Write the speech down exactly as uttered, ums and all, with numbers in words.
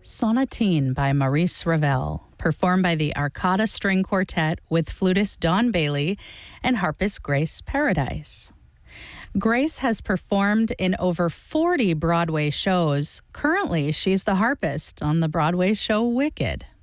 Sonatine by Maurice Ravel, performed by the Arcada String Quartet with flutist Don Bailey and harpist Grace Paradise. Grace has performed in over forty Broadway shows. Currently, she's the harpist on the Broadway show Wicked.